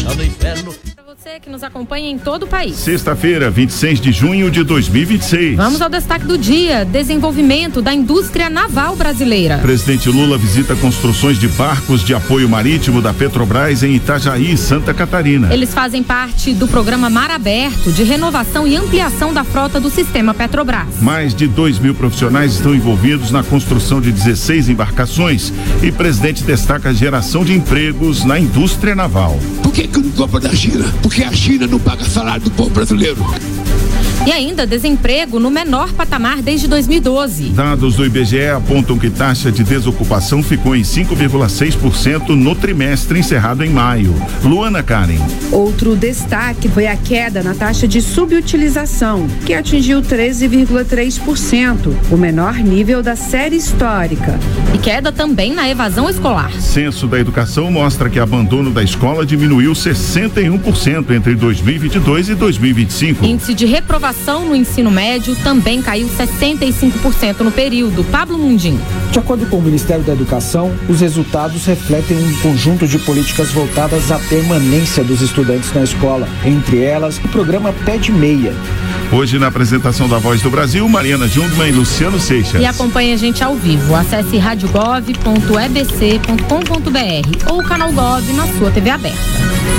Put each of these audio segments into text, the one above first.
Para você que nos acompanha em todo o país. Sexta-feira, 26 de junho de 2026. Vamos ao destaque do dia: desenvolvimento da indústria naval brasileira. Presidente Lula visita construções de barcos de apoio marítimo da Petrobras em Itajaí, Santa Catarina. Eles fazem parte do programa Mar Aberto, de renovação e ampliação da frota do sistema Petrobras. Mais de 2.000 profissionais estão envolvidos na construção de 16 embarcações e o presidente destaca a geração de empregos na indústria naval. Por que não compra da China? Porque a China não paga salário do povo brasileiro. E ainda desemprego no menor patamar desde 2012. Dados do IBGE apontam que taxa de desocupação ficou em 5,6% no trimestre encerrado em maio. Luana Karen. Outro destaque foi a queda na taxa de subutilização, que atingiu 13,3%, o menor nível da série histórica. E queda também na evasão escolar. Censo da Educação mostra que o abandono da escola diminuiu 61% entre 2022 e 2025. Índice de reprovação no ensino médio também caiu 65% no período. Pablo Mundim. De acordo com o Ministério da Educação, os resultados refletem um conjunto de políticas voltadas à permanência dos estudantes na escola, entre elas o programa Pé de Meia. Hoje, na apresentação da Voz do Brasil, Mariana Jungmann e Luciano Seixas. E acompanhe a gente ao vivo. Acesse radiogov.ebc.com.br ou o canal Gov na sua TV aberta.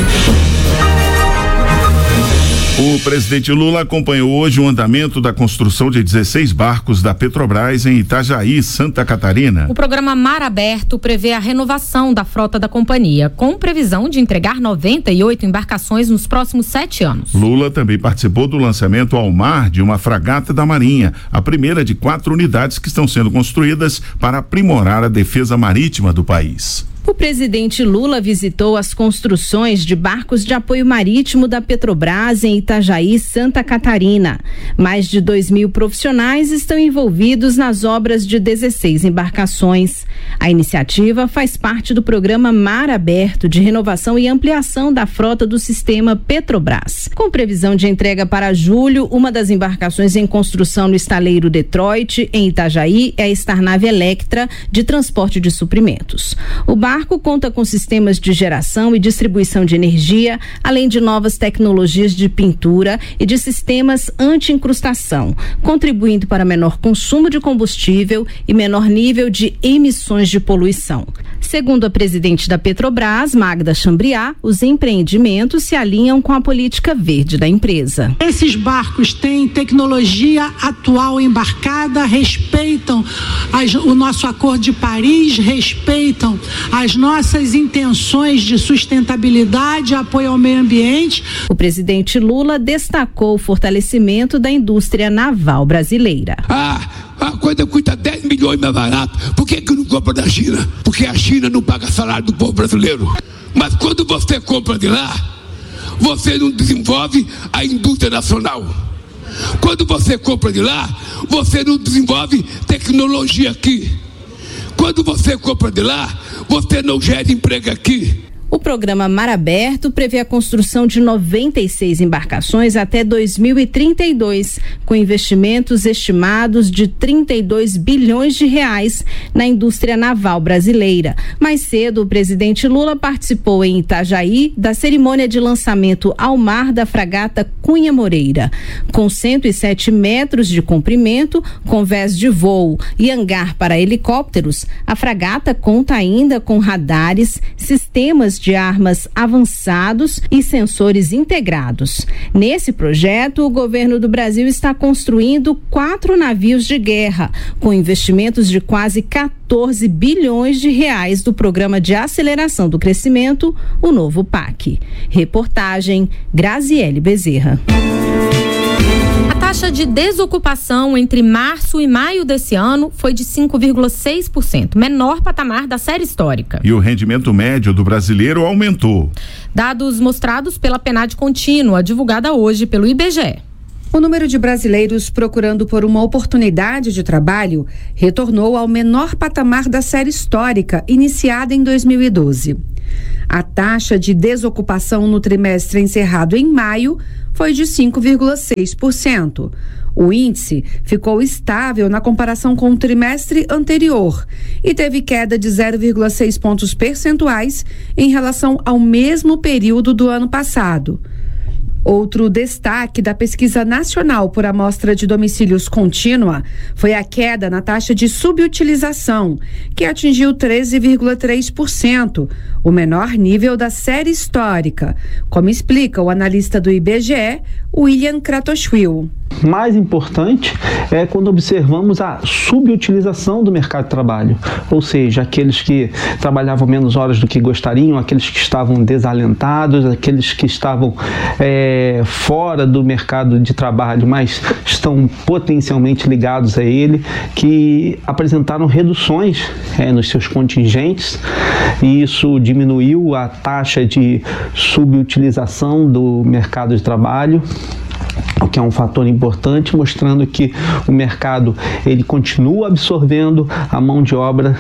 O presidente Lula acompanhou hoje o andamento da construção de 16 barcos da Petrobras em Itajaí, Santa Catarina. O programa Mar Aberto prevê a renovação da frota da companhia, com previsão de entregar 98 embarcações nos próximos 7 anos. Lula também participou do lançamento ao mar de uma fragata da Marinha, a primeira de 4 unidades que estão sendo construídas para aprimorar a defesa marítima do país. O presidente Lula visitou as construções de barcos de apoio marítimo da Petrobras em Itajaí, Santa Catarina. Mais de 2.000 profissionais estão envolvidos nas obras de 16 embarcações. A iniciativa faz parte do programa Mar Aberto, de renovação e ampliação da frota do sistema Petrobras. Com previsão de entrega para julho, uma das embarcações em construção no estaleiro Detroit, em Itajaí, é a Starnave Electra, de transporte de suprimentos. O barco conta com sistemas de geração e distribuição de energia, além de novas tecnologias de pintura e de sistemas anti-incrustação, contribuindo para menor consumo de combustível e menor nível de emissões de poluição. Segundo a presidente da Petrobras, Magda Chambriard, os empreendimentos se alinham com a política verde da empresa. Esses barcos têm tecnologia atual embarcada, respeitam o nosso Acordo de Paris, respeitam as nossas intenções de sustentabilidade, apoio ao meio ambiente. O presidente Lula destacou o fortalecimento da indústria naval brasileira. A coisa custa 10 milhões mais barato. Por que não compra da China? Porque a China não paga salário do povo brasileiro. Mas quando você compra de lá, você não desenvolve a indústria nacional. Quando você compra de lá, você não desenvolve tecnologia aqui. Quando você compra de lá, você não gera emprego aqui. O programa Mar Aberto prevê a construção de 96 embarcações até 2032, com investimentos estimados de 32 bilhões de reais na indústria naval brasileira. Mais cedo, o presidente Lula participou em Itajaí da cerimônia de lançamento ao mar da fragata Cunha Moreira. Com 107 metros de comprimento, com vés de voo e hangar para helicópteros, a fragata conta ainda com radares, sistemas de armas avançados e sensores integrados. Nesse projeto, o governo do Brasil está construindo 4 navios de guerra, com investimentos de quase 14 bilhões de reais do Programa de Aceleração do Crescimento, o novo PAC. Reportagem Graziele Bezerra. A taxa de desocupação entre março e maio desse ano foi de 5,6%, menor patamar da série histórica. E o rendimento médio do brasileiro aumentou. Dados mostrados pela PNAD contínua, divulgada hoje pelo IBGE. O número de brasileiros procurando por uma oportunidade de trabalho retornou ao menor patamar da série histórica, iniciada em 2012. A taxa de desocupação no trimestre encerrado em maio foi de 5,6%. O índice ficou estável na comparação com o trimestre anterior e teve queda de 0,6 pontos percentuais em relação ao mesmo período do ano passado. Outro destaque da Pesquisa Nacional por Amostra de Domicílios Contínua foi a queda na taxa de subutilização, que atingiu 13,3%, o menor nível da série histórica, como explica o analista do IBGE, William Kratochwil. Mais importante é quando observamos a subutilização do mercado de trabalho, ou seja, aqueles que trabalhavam menos horas do que gostariam, aqueles que estavam desalentados, aqueles que estavam fora do mercado de trabalho, mas estão potencialmente ligados a ele, que apresentaram reduções nos seus contingentes, e isso diminuiu a taxa de subutilização do mercado de trabalho, o que é um fator importante, mostrando que o mercado ele continua absorvendo a mão de obra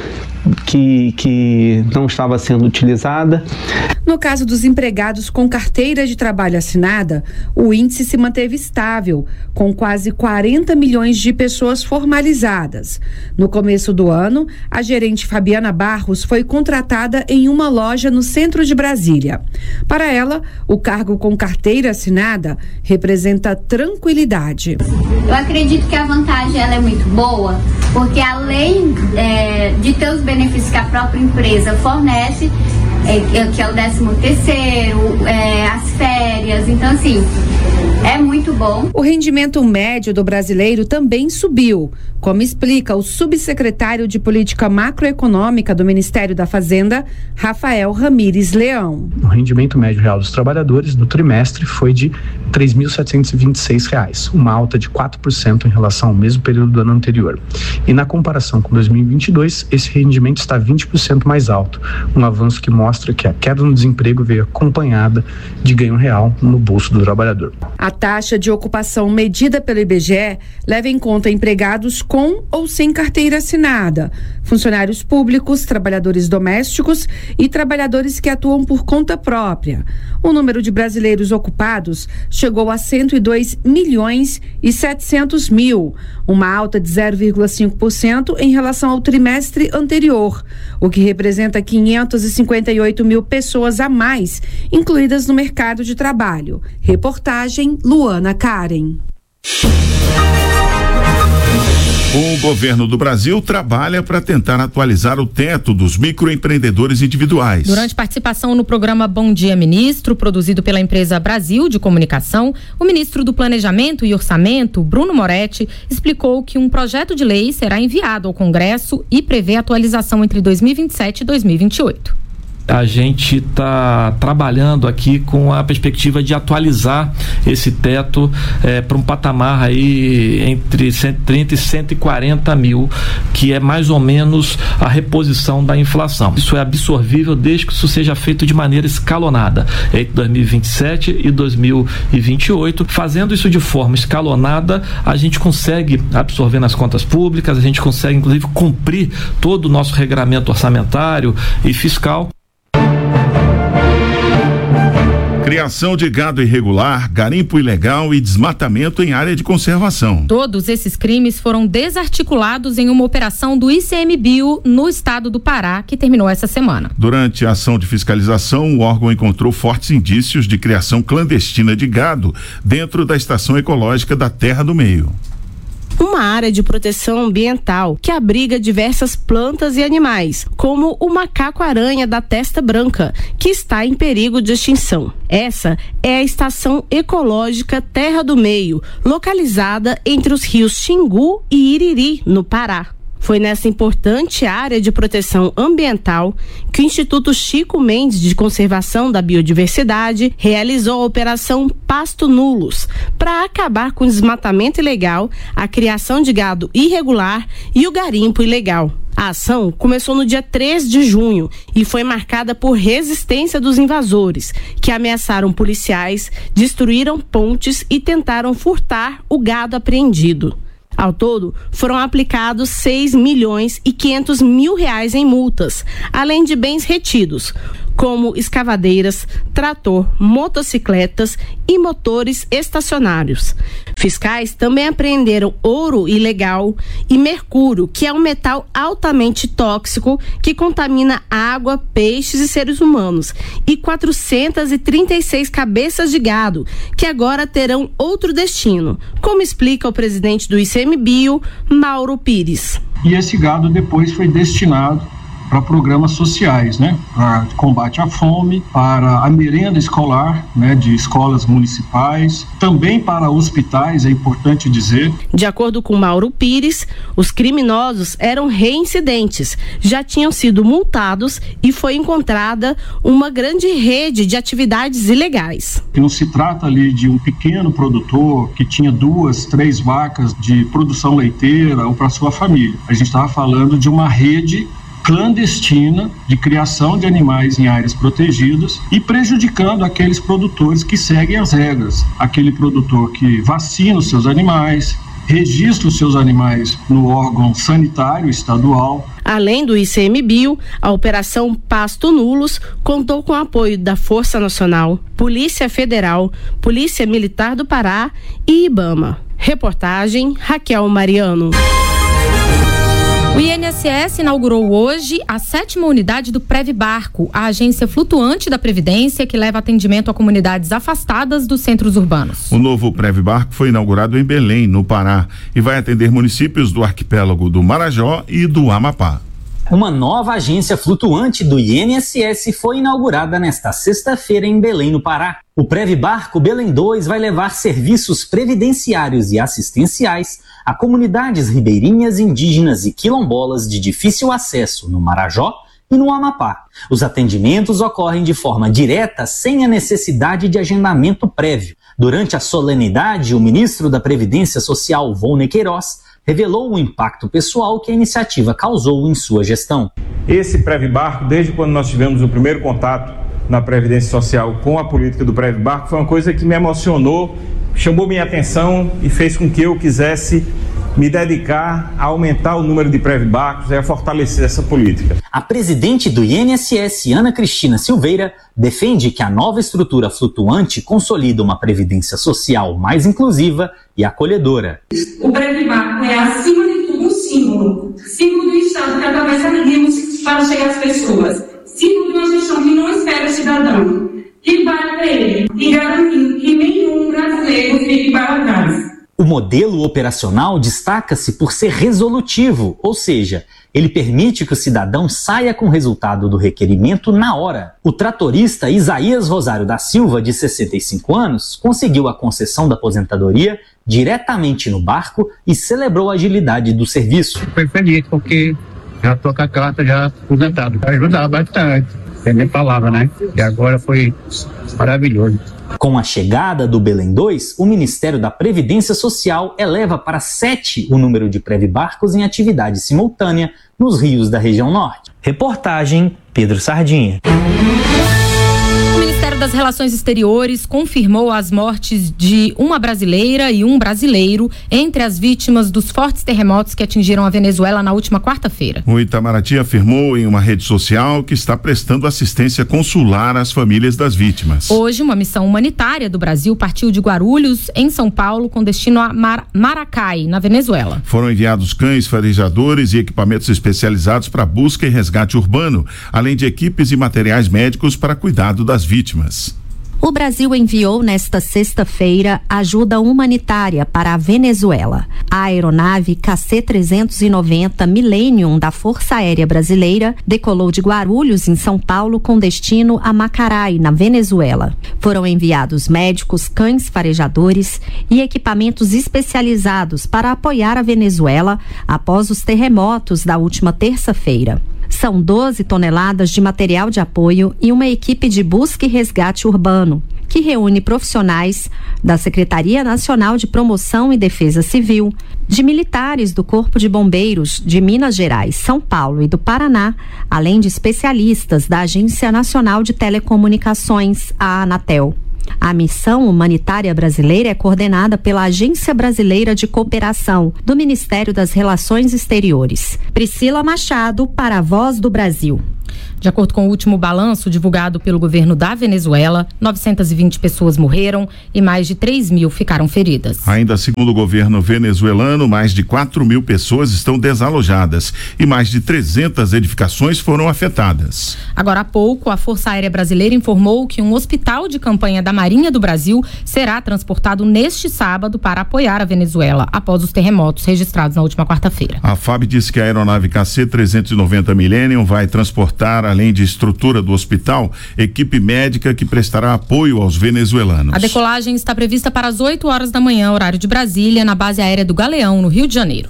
que não estava sendo utilizada. No caso dos empregados com carteira de trabalho assinada, o índice se manteve estável, com quase 40 milhões de pessoas formalizadas. No começo do ano, a gerente Fabiana Barros foi contratada em uma loja no centro de Brasília. Para ela, o cargo com carteira assinada representa tranquilidade. Eu acredito que a vantagem ela é muito boa, porque além de ter os benefícios que a própria empresa fornece, que é o 13º, as férias, então assim, é muito bom. O rendimento médio do brasileiro também subiu, como explica o subsecretário de Política Macroeconômica do Ministério da Fazenda, Rafael Ramires Leão. O rendimento médio real dos trabalhadores no trimestre foi de R$ 3.726, uma alta de 4% em relação ao mesmo período do ano anterior. E na comparação com 2022, esse rendimento está 20% mais alto, um avanço que mostra que a queda no desemprego veio acompanhada de ganho real no bolso do trabalhador. A taxa de ocupação medida pelo IBGE leva em conta empregados com ou sem carteira assinada, funcionários públicos, trabalhadores domésticos e trabalhadores que atuam por conta própria. O número de brasileiros ocupados chegou a 102 milhões e 700 mil, uma alta de 0,5% em relação ao trimestre anterior, o que representa 558 mil pessoas a mais incluídas no mercado de trabalho. Reportagem Luana Karen. O governo do Brasil trabalha para tentar atualizar o teto dos microempreendedores individuais. Durante participação no programa Bom Dia Ministro, produzido pela empresa Brasil de Comunicação, o ministro do Planejamento e Orçamento, Bruno Moretti, explicou que um projeto de lei será enviado ao Congresso e prevê atualização entre 2027 e 2028. A gente está trabalhando aqui com a perspectiva de atualizar esse teto para um patamar aí entre 130 e 140 mil, que é mais ou menos a reposição da inflação. Isso é absorvível desde que isso seja feito de maneira escalonada, entre 2027 e 2028. Fazendo isso de forma escalonada, a gente consegue absorver nas contas públicas, a gente consegue inclusive cumprir todo o nosso regramento orçamentário e fiscal. Criação de gado irregular, garimpo ilegal e desmatamento em área de conservação. Todos esses crimes foram desarticulados em uma operação do ICMBio no estado do Pará, que terminou essa semana. Durante a ação de fiscalização, o órgão encontrou fortes indícios de criação clandestina de gado dentro da estação ecológica da Terra do Meio. Uma área de proteção ambiental que abriga diversas plantas e animais, como o macaco-aranha da testa branca, que está em perigo de extinção. Essa é a Estação Ecológica Terra do Meio, localizada entre os rios Xingu e Iriri, no Pará. Foi nessa importante área de proteção ambiental que o Instituto Chico Mendes de Conservação da Biodiversidade realizou a Operação Pasto Nulos para acabar com o desmatamento ilegal, a criação de gado irregular e o garimpo ilegal. A ação começou no dia 3 de junho e foi marcada por resistência dos invasores, que ameaçaram policiais, destruíram pontes e tentaram furtar o gado apreendido. Ao todo, foram aplicados R$ 6.500.000 em multas, além de bens retidos, como escavadeiras, trator, motocicletas e motores estacionários. Fiscais também apreenderam ouro ilegal e mercúrio, que é um metal altamente tóxico que contamina água, peixes e seres humanos, e 436 cabeças de gado, que agora terão outro destino, como explica o presidente do ICMBio, Mauro Pires. E esse gado depois foi destinado para programas sociais, né? Para combate à fome, para a merenda escolar, né? De escolas municipais, também para hospitais, é importante dizer. De acordo com Mauro Pires, os criminosos eram reincidentes, já tinham sido multados e foi encontrada uma grande rede de atividades ilegais. Não se trata ali de um pequeno produtor que tinha 2, 3 vacas de produção leiteira ou para sua família. A gente estava falando de uma rede clandestina de criação de animais em áreas protegidas e prejudicando aqueles produtores que seguem as regras. Aquele produtor que vacina os seus animais, registra os seus animais no órgão sanitário estadual. Além do ICMBio, a Operação Pasto Nulos contou com o apoio da Força Nacional, Polícia Federal, Polícia Militar do Pará e IBAMA. Reportagem Raquel Mariano. O INSS inaugurou hoje a 7ª unidade do Previbarco, a agência flutuante da Previdência que leva atendimento a comunidades afastadas dos centros urbanos. O novo Previbarco foi inaugurado em Belém, no Pará, e vai atender municípios do arquipélago do Marajó e do Amapá. Uma nova agência flutuante do INSS foi inaugurada nesta sexta-feira em Belém, no Pará. O Previbarco Belém 2 vai levar serviços previdenciários e assistenciais a comunidades ribeirinhas, indígenas e quilombolas de difícil acesso no Marajó e no Amapá. Os atendimentos ocorrem de forma direta, sem a necessidade de agendamento prévio. Durante a solenidade, o ministro da Previdência Social, Volney Queiroz, revelou o impacto pessoal que a iniciativa causou em sua gestão. Esse Previbarco, desde quando nós tivemos o primeiro contato na Previdência Social com a política do Previbarco, foi uma coisa que me emocionou, chamou minha atenção e fez com que eu quisesse me dedicar a aumentar o número de Previbarcos e a fortalecer essa política. A presidente do INSS, Ana Cristina Silveira, defende que a nova estrutura flutuante consolida uma previdência social mais inclusiva e acolhedora. O Previbarco é, acima de tudo, um símbolo do Estado que através rimos para chegar às pessoas, símbolo de uma gestão que não espera o cidadão, que vai até ele e garantindo que nenhum brasileiro fique para trás. O modelo operacional destaca-se por ser resolutivo, ou seja, ele permite que o cidadão saia com o resultado do requerimento na hora. O tratorista Isaías Rosário da Silva, de 65 anos, conseguiu a concessão da aposentadoria diretamente no barco e celebrou a agilidade do serviço. Fiquei feliz porque já estou com a carta já aposentado, vai ajudar bastante. Tem nem palavra, né? E agora foi maravilhoso. Com a chegada do Belém 2, o Ministério da Previdência Social eleva para 7 o número de Previbarcos em atividade simultânea nos rios da região norte. Reportagem Pedro Sardinha. O Ministério das Relações Exteriores confirmou as mortes de uma brasileira e um brasileiro entre as vítimas dos fortes terremotos que atingiram a Venezuela na última quarta-feira. O Itamaraty afirmou em uma rede social que está prestando assistência consular às famílias das vítimas. Hoje, uma missão humanitária do Brasil partiu de Guarulhos, em São Paulo, com destino a Maracay, na Venezuela. Foram enviados cães farejadores e equipamentos especializados para busca e resgate urbano, além de equipes e materiais médicos para cuidado das vítimas. O Brasil enviou nesta sexta-feira ajuda humanitária para a Venezuela. A aeronave KC-390 Millennium da Força Aérea Brasileira decolou de Guarulhos, em São Paulo, com destino a Macarai, na Venezuela. Foram enviados médicos, cães farejadores e equipamentos especializados para apoiar a Venezuela após os terremotos da última terça-feira. São 12 toneladas de material de apoio e uma equipe de busca e resgate urbano, que reúne profissionais da Secretaria Nacional de Promoção e Defesa Civil, de militares do Corpo de Bombeiros de Minas Gerais, São Paulo e do Paraná, além de especialistas da Agência Nacional de Telecomunicações, a Anatel. A missão humanitária brasileira é coordenada pela Agência Brasileira de Cooperação, do Ministério das Relações Exteriores. Priscila Machado, para a Voz do Brasil. De acordo com o último balanço divulgado pelo governo da Venezuela, 920 pessoas morreram e mais de 3.000 ficaram feridas. Ainda segundo o governo venezuelano, mais de 4.000 pessoas estão desalojadas e mais de 300 edificações foram afetadas. Agora há pouco, a Força Aérea Brasileira informou que um hospital de campanha da Marinha do Brasil será transportado neste sábado para apoiar a Venezuela após os terremotos registrados na última quarta-feira. A FAB disse que a aeronave KC-390 Millennium vai transportar, além de estrutura do hospital, equipe médica que prestará apoio aos venezuelanos. A decolagem está prevista para as 8 horas da manhã, horário de Brasília, na base aérea do Galeão, no Rio de Janeiro.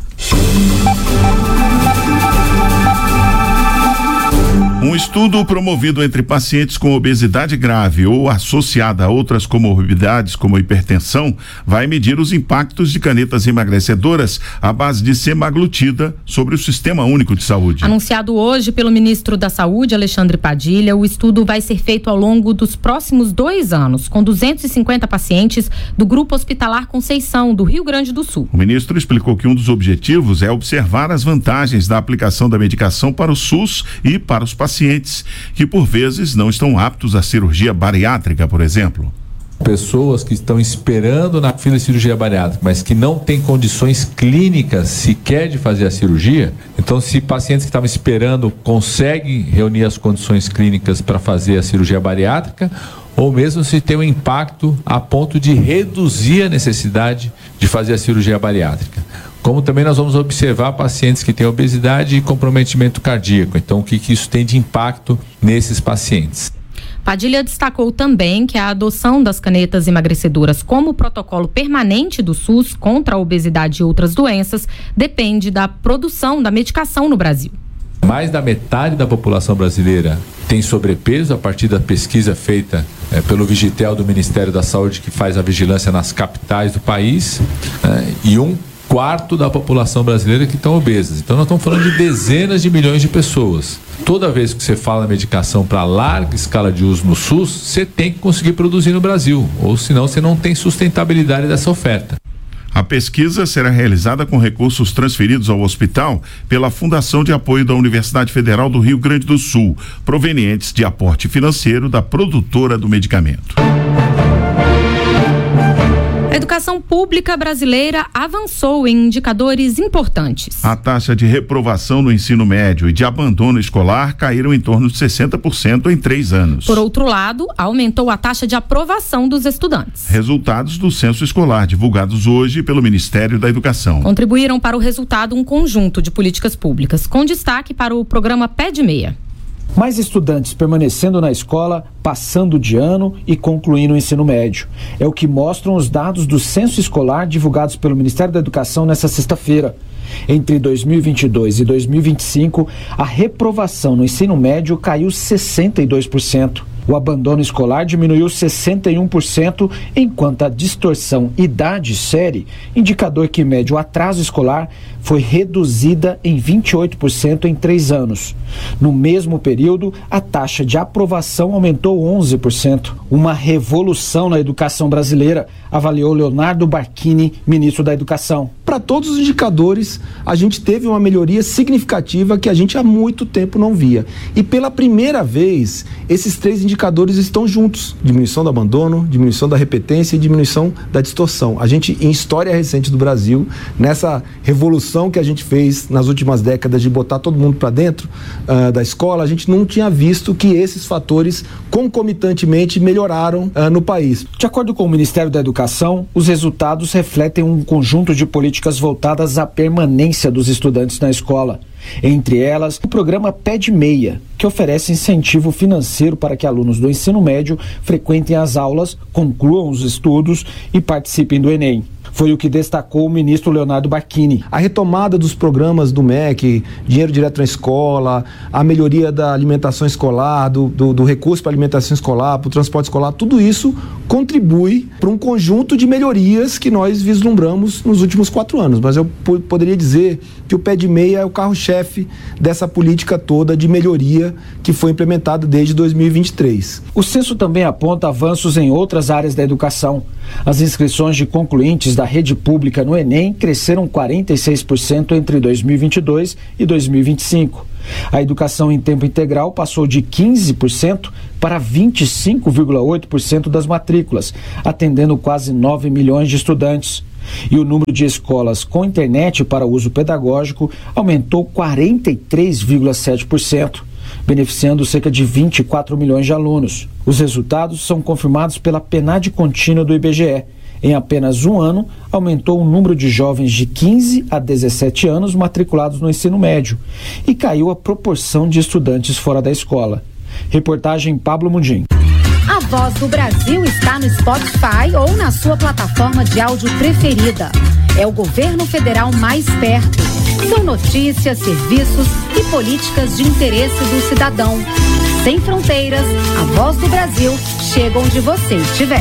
Um estudo promovido entre pacientes com obesidade grave ou associada a outras comorbidades como hipertensão vai medir os impactos de canetas emagrecedoras à base de semaglutida sobre o Sistema Único de Saúde. Anunciado hoje pelo ministro da Saúde, Alexandre Padilha, o estudo vai ser feito ao longo dos próximos 2 anos, com 250 pacientes do Grupo Hospitalar Conceição, do Rio Grande do Sul. O ministro explicou que um dos objetivos é observar as vantagens da aplicação da medicação para o SUS e para os pacientes que por vezes não estão aptos à cirurgia bariátrica, por exemplo. Pessoas que estão esperando na fila de cirurgia bariátrica, mas que não têm condições clínicas sequer de fazer a cirurgia. Então, se pacientes que estavam esperando conseguem reunir as condições clínicas para fazer a cirurgia bariátrica, ou mesmo se tem um impacto a ponto de reduzir a necessidade de fazer a cirurgia bariátrica. Como também nós vamos observar pacientes que têm obesidade e comprometimento cardíaco. Então, o que isso tem de impacto nesses pacientes? Padilha destacou também que a adoção das canetas emagrecedoras como protocolo permanente do SUS contra a obesidade e outras doenças depende da produção da medicação no Brasil. Mais da metade da população brasileira tem sobrepeso, a partir da pesquisa feita pelo Vigitel do Ministério da Saúde, que faz a vigilância nas capitais do país, e 1/4 da população brasileira que estão obesas. Então nós estamos falando de dezenas de milhões de pessoas. Toda vez que você fala medicação para larga escala de uso no SUS, você tem que conseguir produzir no Brasil, ou senão você não tem sustentabilidade dessa oferta. A pesquisa será realizada com recursos transferidos ao hospital pela Fundação de Apoio da Universidade Federal do Rio Grande do Sul, provenientes de aporte financeiro da produtora do medicamento. A educação pública brasileira avançou em indicadores importantes. A taxa de reprovação no ensino médio e de abandono escolar caíram em torno de 60% em 3 anos. Por outro lado, aumentou a taxa de aprovação dos estudantes. Resultados do censo escolar divulgados hoje pelo Ministério da Educação contribuíram para o resultado um conjunto de políticas públicas, com destaque para o programa Pé de Meia. Mais estudantes permanecendo na escola, passando de ano e concluindo o ensino médio. É o que mostram os dados do censo escolar divulgados pelo Ministério da Educação nesta sexta-feira. Entre 2022 e 2025, a reprovação no ensino médio caiu 62%. O abandono escolar diminuiu 61%, enquanto a distorção idade-série, indicador que mede o atraso escolar, foi reduzida em 28% em 3 anos. No mesmo período, a taxa de aprovação aumentou 11%. Uma revolução na educação brasileira, avaliou Leonardo Barquini, ministro da Educação. Para todos os indicadores, a gente teve uma melhoria significativa que a gente há muito tempo não via. E pela primeira vez, esses 3 indicadores estão juntos. Diminuição do abandono, diminuição da repetência e diminuição da distorção. A gente, em história recente do Brasil, nessa revolução que a gente fez nas últimas décadas de botar todo mundo para dentro da escola, a gente não tinha visto que esses fatores concomitantemente melhoraram no país. De acordo com o Ministério da Educação, os resultados refletem um conjunto de políticas voltadas à permanência dos estudantes na escola. Entre elas, o programa Pé de Meia, que oferece incentivo financeiro para que alunos do ensino médio frequentem as aulas, concluam os estudos e participem do Enem. Foi o que destacou o ministro Leonardo Barquini. A retomada dos programas do MEC, dinheiro direto na escola, a melhoria da alimentação escolar, do recurso para a alimentação escolar, para o transporte escolar, tudo isso contribui para um conjunto de melhorias que nós vislumbramos nos últimos 4 anos. Mas eu poderia dizer que o Pé de Meia é o carro-chefe dessa política toda de melhoria que foi implementada desde 2023. O censo também aponta avanços em outras áreas da educação. As inscrições de concluintes da rede pública no Enem cresceram 46% entre 2022 e 2025. A educação em tempo integral passou de 15% para 25,8% das matrículas, atendendo quase 9 milhões de estudantes. E o número de escolas com internet para uso pedagógico aumentou 43,7%, beneficiando cerca de 24 milhões de alunos. Os resultados são confirmados pela PNAD contínua do IBGE. Em apenas um ano, aumentou o número de jovens de 15 a 17 anos matriculados no ensino médio e caiu a proporção de estudantes fora da escola. Reportagem Pablo Mundim. A Voz do Brasil está no Spotify ou na sua plataforma de áudio preferida. É o governo federal mais perto. São notícias, serviços e políticas de interesse do cidadão. Sem fronteiras, a Voz do Brasil chega onde você estiver.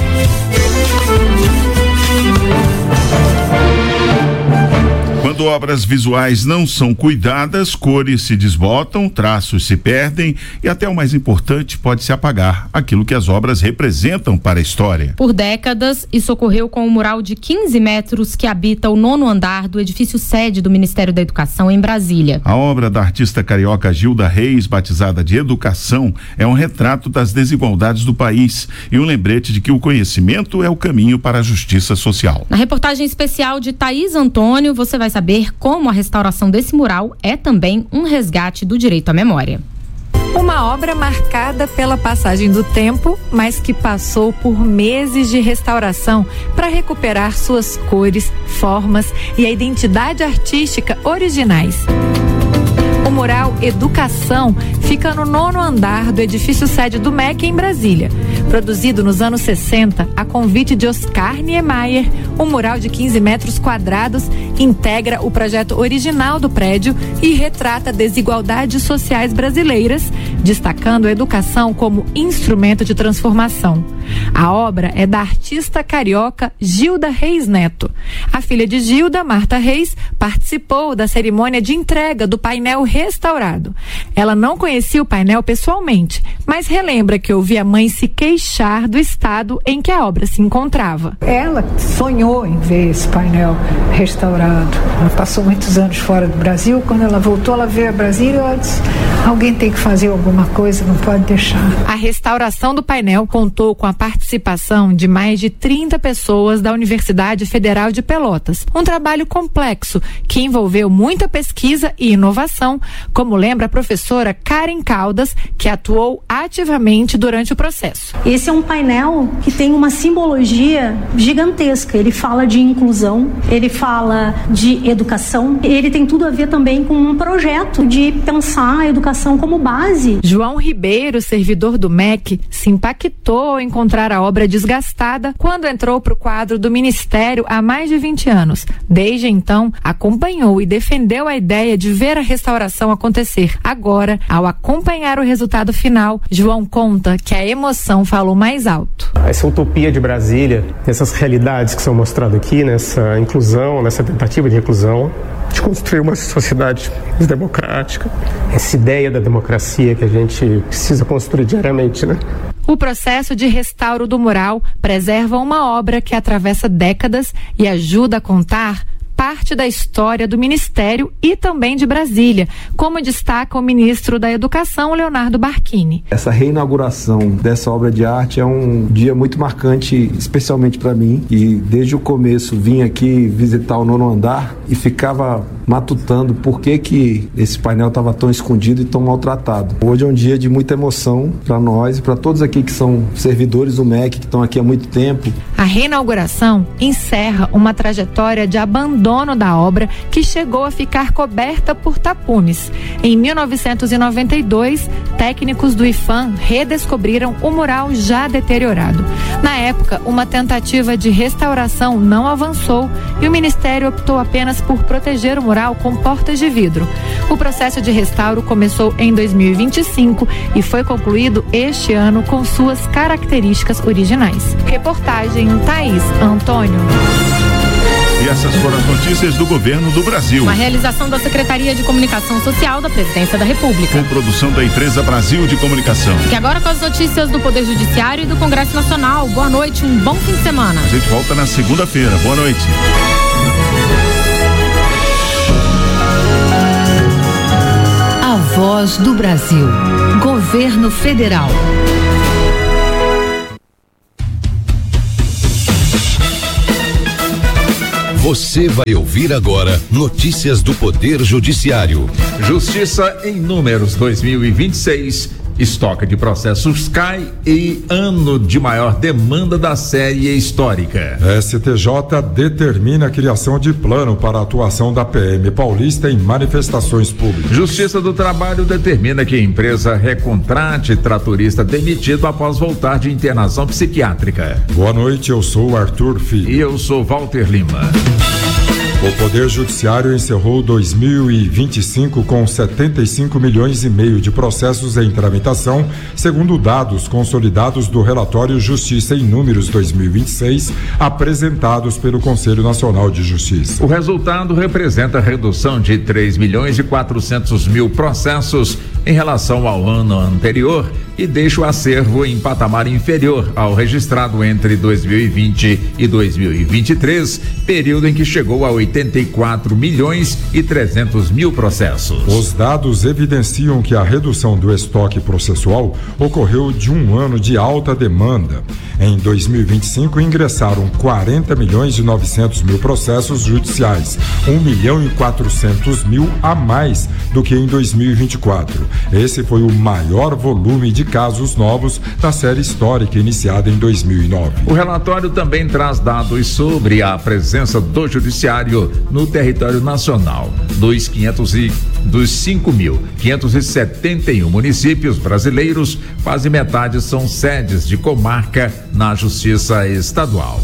Quando obras visuais não são cuidadas, cores se desbotam, traços se perdem e até o mais importante, pode se apagar aquilo que as obras representam para a história. Por décadas, isso ocorreu com o mural de 15 metros que habita o 9º andar do edifício sede do Ministério da Educação em Brasília. A obra da artista carioca Gilda Reis, batizada de Educação, é um retrato das desigualdades do país e um lembrete de que o conhecimento é o caminho para a justiça social. Na reportagem especial de Thaís Antônio, você vai saber como a restauração desse mural é também um resgate do direito à memória. Uma obra marcada pela passagem do tempo, mas que passou por meses de restauração para recuperar suas cores, formas e a identidade artística originais. O mural Educação fica no 9º andar do edifício sede do MEC em Brasília. Produzido nos anos 60, a convite de Oscar Niemeyer, o mural de 15 metros quadrados integra o projeto original do prédio e retrata desigualdades sociais brasileiras, destacando a educação como instrumento de transformação. A obra é da artista carioca Gilda Reis Neto. A filha de Gilda, Marta Reis, participou da cerimônia de entrega do painel restaurado. Ela não conhecia o painel pessoalmente, mas relembra que ouvia a mãe se queixar do estado em que a obra se encontrava. Ela sonhou em ver esse painel restaurado. Ela passou muitos anos fora do Brasil. Quando ela voltou, ela veio a Brasília e ela disse: alguém tem que fazer alguma coisa, não pode deixar. A restauração do painel contou com a participação de mais de 30 pessoas da Universidade Federal de Pelotas. Um trabalho complexo que envolveu muita pesquisa e inovação, como lembra a professora Karen Caldas, que atuou ativamente durante o processo. Esse é um painel que tem uma simbologia gigantesca. Ele fala de inclusão, ele fala de educação, ele tem tudo a ver também com um projeto de pensar a educação como base. João Ribeiro, servidor do MEC, se impactou ao encontrar a obra desgastada quando entrou para o quadro do Ministério há mais de 20 anos. Desde então, acompanhou e defendeu a ideia de ver a restauração acontecer. Agora, ao acompanhar o resultado final, João conta que a emoção falou mais alto. Essa utopia de Brasília, essas realidades que são mostradas aqui, nessa inclusão, nessa tentativa de inclusão, de construir uma sociedade mais democrática, essa ideia da democracia que a gente precisa construir diariamente, né? O processo de restauro do mural preserva uma obra que atravessa décadas e ajuda a contar parte da história do Ministério e também de Brasília, como destaca o ministro da Educação, Leonardo Barquini. Essa reinauguração dessa obra de arte é um dia muito marcante, especialmente para mim, e desde o começo vim aqui visitar o 9º andar e ficava matutando por que esse painel estava tão escondido e tão maltratado. Hoje é um dia de muita emoção para nós e para todos aqui que são servidores do MEC, que estão aqui há muito tempo. A reinauguração encerra uma trajetória de abandono da obra que chegou a ficar coberta por tapumes. Em 1992, técnicos do IPHAN redescobriram o mural já deteriorado. Na época, uma tentativa de restauração não avançou e o Ministério optou apenas por proteger o mural com portas de vidro. O processo de restauro começou em 2025 e foi concluído este ano com suas características originais. Reportagem Thaís Antônio. E essas foram as notícias do governo do Brasil. Uma realização da Secretaria de Comunicação Social da Presidência da República. Com produção da Empresa Brasil de Comunicação. E agora com as notícias do Poder Judiciário e do Congresso Nacional. Boa noite, um bom fim de semana. A gente volta na segunda-feira. Boa noite. A Voz do Brasil. Governo Federal. Você vai ouvir agora notícias do Poder Judiciário. Justiça em Números 2026. Estoque de processos cai e ano de maior demanda da série histórica. STJ determina a criação de plano para a atuação da PM paulista em manifestações públicas. Justiça do Trabalho determina que a empresa recontrate tratorista demitido após voltar de internação psiquiátrica. Boa noite, eu sou Arthur Filho. E eu sou Walter Lima. O Poder Judiciário encerrou 2025 com 75 milhões e meio de processos em tramitação, segundo dados consolidados do relatório Justiça em Números 2026, apresentados pelo Conselho Nacional de Justiça. O resultado representa a redução de 3 milhões e 400 mil processos em relação ao ano anterior e deixa o acervo em patamar inferior ao registrado entre 2020 e 2023, período em que chegou a 84 milhões e 300 mil processos. Os dados evidenciam que a redução do estoque processual ocorreu de um ano de alta demanda. Em 2025 ingressaram 40 milhões e 900 mil processos judiciais, 1 milhão e 400 mil a mais do que em 2024. Esse foi o maior volume de casos novos da série histórica iniciada em 2009. O relatório também traz dados sobre a presença do judiciário no território nacional. Dos 5.571 municípios brasileiros, quase metade são sedes de comarca na Justiça Estadual.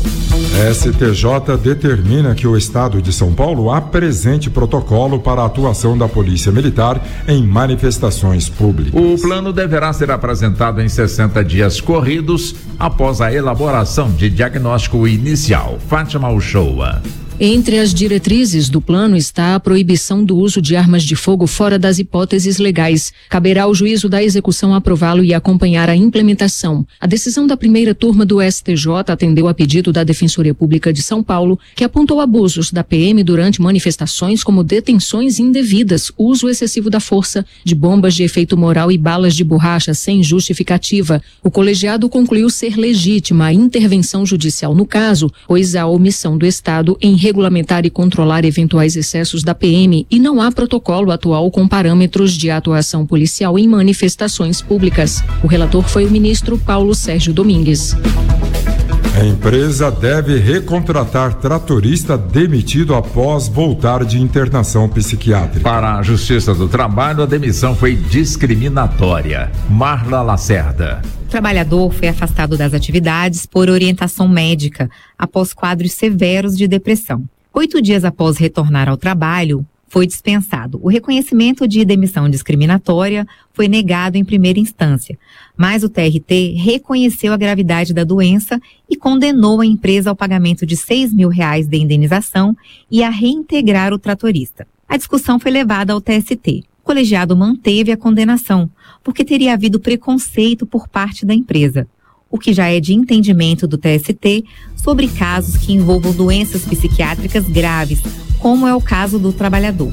STJ determina que o Estado de São Paulo apresente protocolo para a atuação da Polícia Militar em manifestações públicas. O plano deverá ser apresentado em 60 dias corridos após a elaboração de diagnóstico inicial. Fátima Uchoa. Entre as diretrizes do plano está a proibição do uso de armas de fogo fora das hipóteses legais. Caberá ao juízo da execução aprová-lo e acompanhar a implementação. A decisão da primeira turma do STJ atendeu a pedido da Defensoria Pública de São Paulo, que apontou abusos da PM durante manifestações como detenções indevidas, uso excessivo da força, de bombas de efeito moral e balas de borracha sem justificativa. O colegiado concluiu ser legítima a intervenção judicial no caso, pois a omissão do Estado em regulamentar e controlar eventuais excessos da PM e não há protocolo atual com parâmetros de atuação policial em manifestações públicas. O relator foi o ministro Paulo Sérgio Domingues. A empresa deve recontratar tratorista demitido após voltar de internação psiquiátrica. Para a Justiça do Trabalho, a demissão foi discriminatória. Marla Lacerda. O trabalhador foi afastado das atividades por orientação médica após quadros severos de depressão. 8 dias após retornar ao trabalho, foi dispensado. O reconhecimento de demissão discriminatória foi negado em primeira instância, mas o TRT reconheceu a gravidade da doença e condenou a empresa ao pagamento de R$6 mil de indenização e a reintegrar o tratorista. A discussão foi levada ao TST. O colegiado manteve a condenação, porque teria havido preconceito por parte da empresa, o que já é de entendimento do TST sobre casos que envolvam doenças psiquiátricas graves, como é o caso do trabalhador.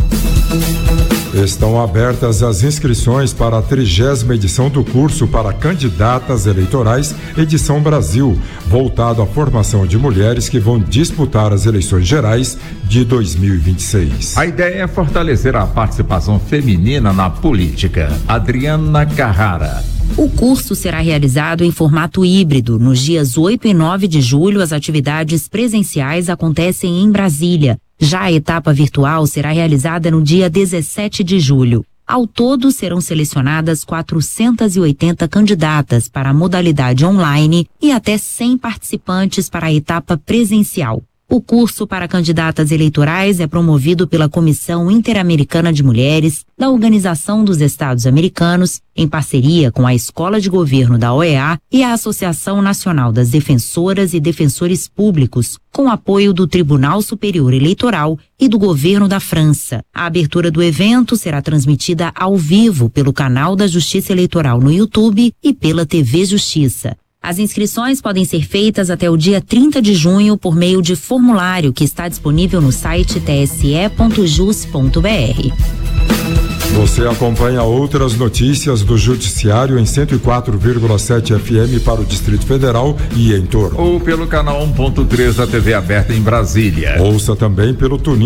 Estão abertas as inscrições para a 30ª edição do curso para candidatas eleitorais Edição Brasil, voltado à formação de mulheres que vão disputar as eleições gerais de 2026. A ideia é fortalecer a participação feminina na política. Adriana Carrara. O curso será realizado em formato híbrido. Nos dias 8 e 9 de julho, as atividades presenciais acontecem em Brasília. Já a etapa virtual será realizada no dia 17 de julho. Ao todo, serão selecionadas 480 candidatas para a modalidade online e até 100 participantes para a etapa presencial. O curso para candidatas eleitorais é promovido pela Comissão Interamericana de Mulheres, da Organização dos Estados Americanos, em parceria com a Escola de Governo da OEA e a Associação Nacional das Defensoras e Defensores Públicos, com apoio do Tribunal Superior Eleitoral e do Governo da França. A abertura do evento será transmitida ao vivo pelo canal da Justiça Eleitoral no YouTube e pela TV Justiça. As inscrições podem ser feitas até o dia 30 de junho por meio de formulário que está disponível no site tse.jus.br. Você acompanha outras notícias do Judiciário em 104,7 FM para o Distrito Federal e em torno. Ou pelo canal 1.3 da TV aberta em Brasília. Ouça também pelo TuneIn.